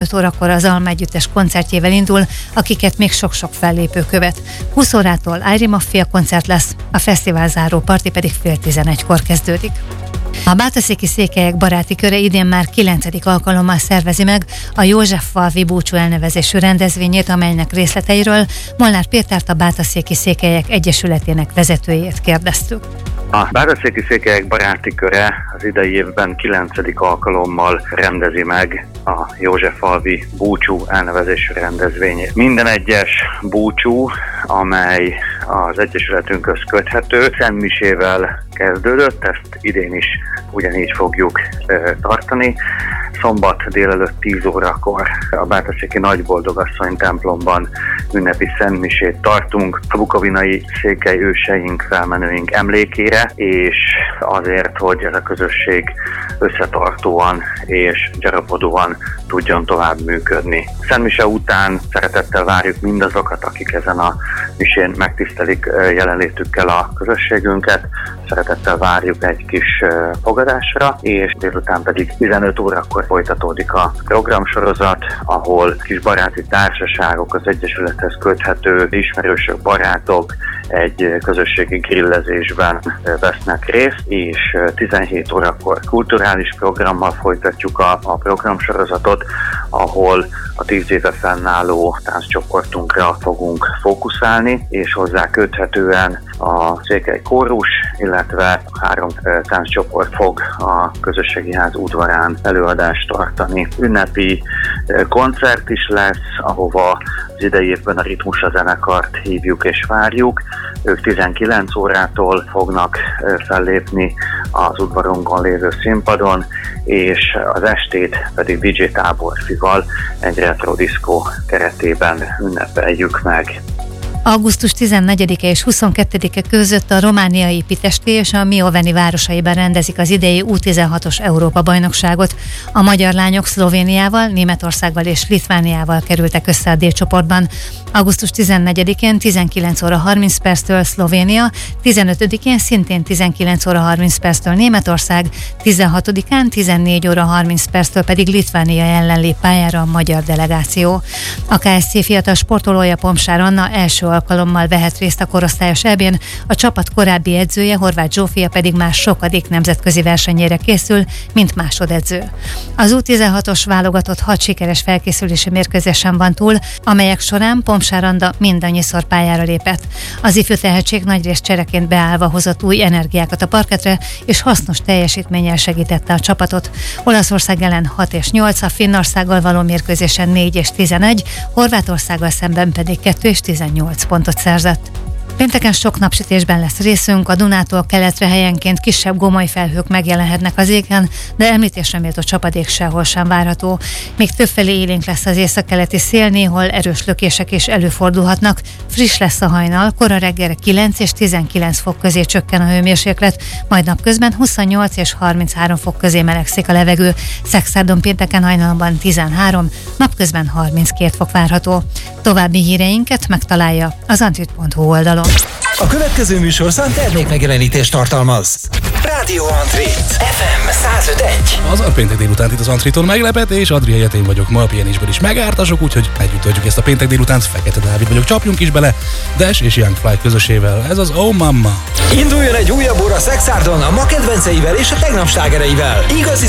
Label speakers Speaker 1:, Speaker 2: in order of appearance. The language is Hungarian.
Speaker 1: 15 órakor az Alma Együttes koncertjével indul, akiket még sok-sok fellépő követ. 20 órától Airy Mafia koncert lesz, a fesztivál záró parti pedig 10:30-kor kezdődik. A Bátaszéki Székelyek baráti köre idén már 9. alkalommal szervezi meg a Józseffalvi búcsú elnevezésű rendezvényét, amelynek részleteiről Molnár Pétert, a Bátaszéki Székelyek Egyesületének vezetőjét kérdeztük.
Speaker 2: A Bátaszéki Székelyek baráti köre az idei évben 9. alkalommal rendezi meg a Józseffalvi búcsú elnevezésű rendezvényét. Minden egyes búcsú, amely az Egyesületünkhöz köthető, szentmisével kezdődött, ezt idén is ugyanígy fogjuk tartani. Szombat délelőtt 10 órakor a Bátaszéki Nagyboldogasszony templomban ünnepi szentmisét tartunk a bukovinai székely őseink, felmenőink emlékére, és azért, hogy ez a közösség összetartóan és gyarapodóan tudjon tovább működni. Szentmise után szeretettel várjuk mindazokat, akik ezen a misén megtisztelik jelenlétükkel a közösségünket. Szeretettel várjuk egy kis fogadásra, és délután pedig 15 órakor folytatódik a programsorozat, ahol kis baráti társaságok, az Egyesülethez köthető ismerősök, barátok egy közösségi grillezésben vesznek részt, és 17 órakor kulturális programmal folytatjuk a programsorozatot, ahol a 10 éve fennálló tánccsoportunkra fogunk fókuszálni, és hozzá köthetően a Székely Kórus, illetve 3 tánccsoport fog a közösségi ház udvarán előadást tartani. Ünnepi koncert is lesz, ahova az idei évben a Ritmusa zenekart hívjuk és várjuk. Ők 19 órától fognak fellépni az udvarunkon lévő színpadon, és az estét pedig DJ Táborfival egy retro diszkó keretében ünnepeljük meg.
Speaker 1: Augusztus 14-e és 22-e között a romániai Pitesti és a Mioveni városaiban rendezik az idei U16-os Európa-bajnokságot. A magyar lányok Szlovéniával, Németországgal és Litvániával kerültek össze a D-csoportban. Augusztus 14-én 19 óra 30 perctől Szlovénia, 15-én szintén 19 óra 30 perctől Németország, 16-án 14 óra 30 perctől pedig Litvánia ellen lép pályára a magyar delegáció. A KSC fiatal sportolója Pomsár Anna első alkalommal vehet részt a korosztályos EB-n, a csapat korábbi edzője, Horváth Zsófia pedig már sokadik nemzetközi versenyére készül, mint másodedző. Az U16-os válogatott 6 sikeres felkészülési mérkőzésen van túl, amelyek során Pomsár Anna mindannyiszor pályára lépett. Az ifjú tehetség nagyrészt csereként beállva hozott új energiákat a parketre, és hasznos teljesítménnyel segítette a csapatot. Olaszország ellen 6 és 8, a Finnországgal való mérkőzésen 4 és 11, Horvátországgal szemben pedig 2 és 18 pontot szerzett. Pénteken sok napsütésben lesz részünk, a Dunától keletre helyenként kisebb gomoly felhők megjelenhetnek az égen, de említésre méltó csapadék sehol sem várható. Még többfelé élénk lesz az északkeleti szél, néhol erős lökések is előfordulhatnak. Friss lesz a hajnal, kora reggelre 9 és 19 fok közé csökken a hőmérséklet, majd napközben 28 és 33 fok közé melegszik a levegő. Szekszerdon pénteken hajnalban 13, napközben 32 fok várható. További híreinket megtalálja az antrit.hu oldalon.
Speaker 3: A következő műsorszám termékmegjelenítést tartalmaz. Rádió Antrit, FM 105.1.
Speaker 4: Az a péntek délután itt az Antriton meglepetés, Adri helyett én vagyok, ma a pihenésből is megártasok, úgyhogy együtt töltjük ezt a péntek délutánt. Fekete Dávid vagyok, csapjunk is bele Dash és Young Fly közösével. Ez az Oh Mama.
Speaker 3: Induljon egy újabb óra Szexárdon a ma kedvenceivel és a tegnap slágereivel. Igazi